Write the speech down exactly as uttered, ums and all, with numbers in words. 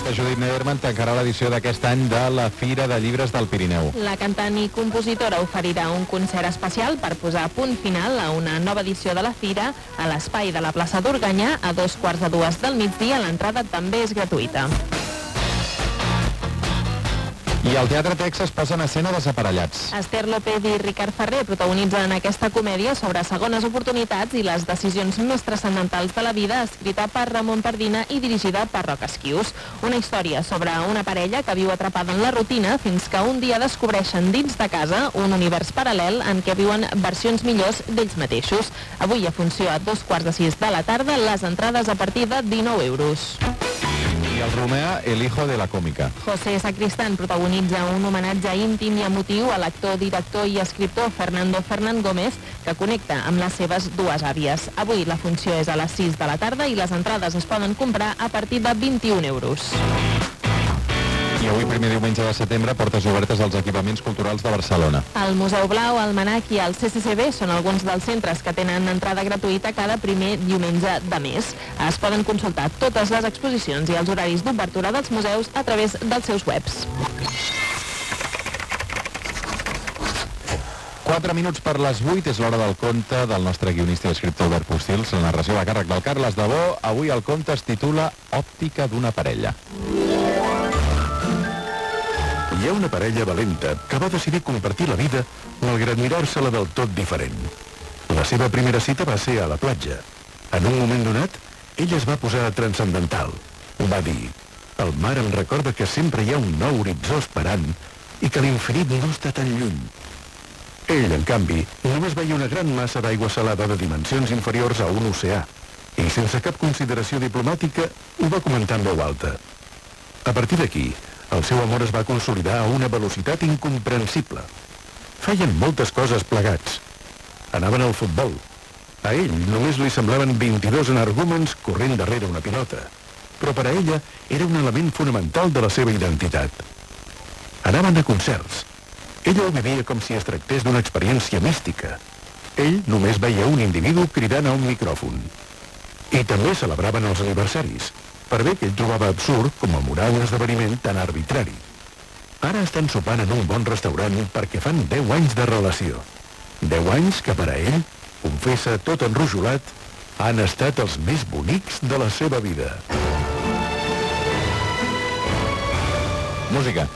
pianista Judit Nederman tancarà l'edició d'aquest any de la Fira de Llibres del Pirineu. La cantant i compositora oferirà un concert especial per posar punt final a una nova edició de la Fira a l'espai de la plaça d'Organyà a dos quarts de dues del migdia. L'entrada també és gratuïta. I al Teatre Texas posen escena Desaparellats. Esther López i Ricard Ferrer protagonitzen aquesta comèdia sobre segones oportunitats i les decisions més transcendentals de la vida, escrita per Ramon Pardina i dirigida per Roc Esquius. Una història sobre una parella que viu atrapada en la rutina fins que un dia descobreixen dins de casa un univers paral·lel en què viuen versions millors d'ells mateixos. Avui a funció a dos quarts de sis de la tarda, les entrades a partir de dinou euros. I el Romea, el hijo de la còmica. José Sacristán protagonitza un homenatge íntim i emotiu a l'actor, director i escriptor Fernando Fernán Gómez, que connecta amb les seves dues àvies. Avui la funció és a les sis de la tarda i les entrades es poden comprar a partir de vint-i-un euros. I avui, primer diumenge de setembre, portes obertes als equipaments culturals de Barcelona. El Museu Blau, el Manac i el C C C B són alguns dels centres que tenen entrada gratuïta cada primer diumenge de mes. Es poden consultar totes les exposicions i els horaris d'obertura dels museus a través dels seus webs. Quatre minuts per les vuit, és l'hora del conte del nostre guionista i escriptor Albert Postils. La narració a càrrec del Carles Dabó. Avui el conte es titula Òptica d'una parella. Hi ha una parella valenta que va decidir compartir la vida malgrat mirar-se-la del tot diferent. La seva primera cita va ser a la platja. En un moment donat, ell es va posar transcendental. Va dir: el mar em recorda que sempre hi ha un nou horitzó esperant i que l'infinit no està tan lluny. Ell, en canvi, només veia una gran massa d'aigua salada de dimensions inferiors a un oceà i, sense cap consideració diplomàtica, ho va comentar en veu alta. A partir d'aquí, el seu amor es va consolidar a una velocitat incomprensible. Feien moltes coses plegats. Anaven al futbol. A ell només li semblaven vint-i-dos energúmens corrent darrere una pilota, però per a ella era un element fonamental de la seva identitat. Anaven a concerts. Ella ho vivia com si es tractés d'una experiència mística. Ell només veia un individu cridant a un micròfon. I també celebraven els aniversaris, per bé que ell trobava absurd commemorar un esdeveniment tan arbitrari. Ara estan sopant en un bon restaurant perquè fan deu anys de relació. Deu anys que per a ell, confessa tot enrojolat, han estat els més bonics de la seva vida. Música.